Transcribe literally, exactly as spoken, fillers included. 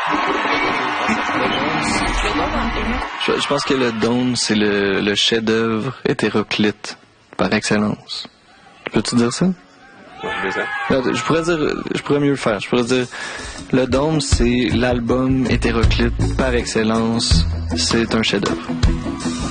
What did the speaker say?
Je, je pense que le Dôme, c'est le, le chef-d'œuvre hétéroclite par excellence. Peux-tu dire ça? Je pourrais dire, je pourrais mieux le faire. Je pourrais dire, le Dôme, c'est l'album hétéroclite par excellence. C'est un chef-d'œuvre.